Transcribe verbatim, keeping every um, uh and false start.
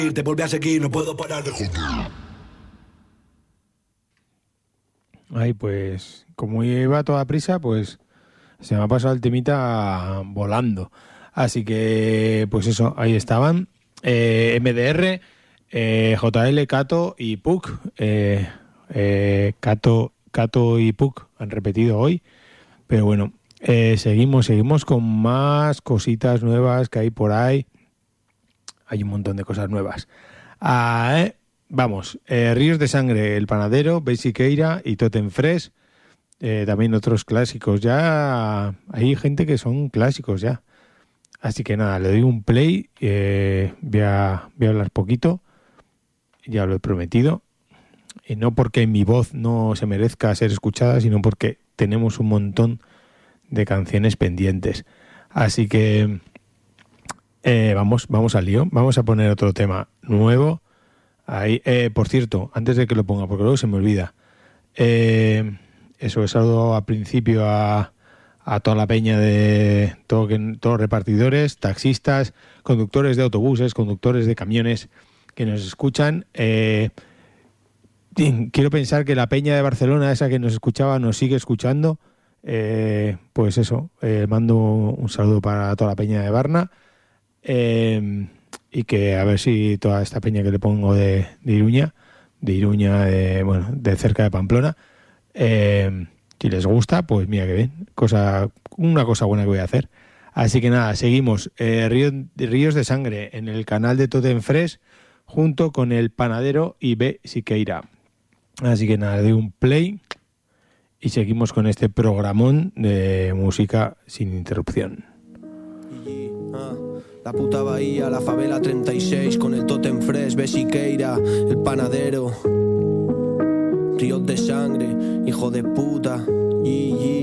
Te volví a seguir, no puedo parar de joder. Ay, pues, como iba a toda prisa, pues se me ha pasado el temita volando. Así que, pues eso, ahí estaban. Eh, M D R, eh, J L, Cato y Puck. Eh, eh, Cato, Cato y Puck han repetido hoy. Pero bueno, eh, seguimos, seguimos con más cositas nuevas que hay por ahí. Hay un montón de cosas nuevas. Ah, eh, vamos, eh, Ríos de Sangre, El Panadero, Basiqueira y Totem Fresh. Eh, también otros clásicos. Ya hay gente que son clásicos ya. Así que nada, le doy un play. Eh, voy, a, voy a hablar poquito. Ya lo he prometido. Y no porque mi voz no se merezca ser escuchada, sino porque tenemos un montón de canciones pendientes. Así que... Eh, vamos, vamos al lío. Vamos a poner otro tema nuevo. Ahí, eh, por cierto, antes de que lo ponga, porque luego se me olvida. Eh, eso, he saludado al principio a, a toda la peña de todo, que, todos los repartidores, taxistas, conductores de autobuses, conductores de camiones que nos escuchan. Eh, quiero pensar que la peña de Barcelona, esa que nos escuchaba, nos sigue escuchando. Eh, pues eso, eh, mando un saludo para toda la peña de Barna. Eh, y que a ver si toda esta peña que le pongo de, de Iruña, de Iruña, de, bueno, de cerca de Pamplona, eh, si les gusta, pues mira que bien, cosa, una cosa buena que voy a hacer. Así que nada, seguimos. Eh, Río, Ríos de Sangre en el canal de Totem Fresh, junto con El Panadero y B. Siqueira. Así que nada, le doy un play y seguimos con este programón de música sin interrupción. La puta bahía, la favela treinta y seis, con el Totem Fresh, Besiqueira, El Panadero, Ríos de Sangre, hijo de puta, y, y.